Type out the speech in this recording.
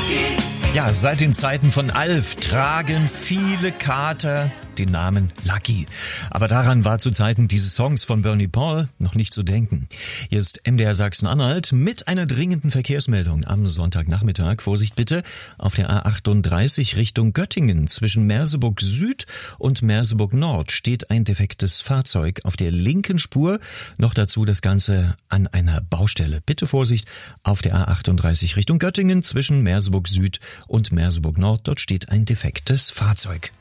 Ja, seit den Zeiten von Alf tragen viele Kater den Namen Lucky. Aber daran war zu Zeiten dieses Songs von Bernie Paul noch nicht zu denken. Hier ist MDR Sachsen-Anhalt mit einer dringenden Verkehrsmeldung am Sonntagnachmittag. Vorsicht bitte, auf der A38 Richtung Göttingen zwischen Merseburg Süd und Merseburg Nord steht ein defektes Fahrzeug auf der linken Spur. Noch dazu das Ganze an einer Baustelle. Bitte Vorsicht auf der A38 Richtung Göttingen zwischen Merseburg Süd und Merseburg Nord. Dort steht ein defektes Fahrzeug.